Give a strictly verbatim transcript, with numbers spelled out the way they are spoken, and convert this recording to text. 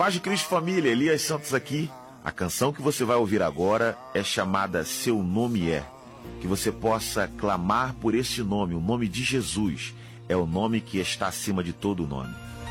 Paz de Cristo, família, Elias Santos aqui. A canção que você vai ouvir agora é chamada Seu Nome É. Que você possa clamar por esse nome, o nome de Jesus. É o nome que está acima de todo nome.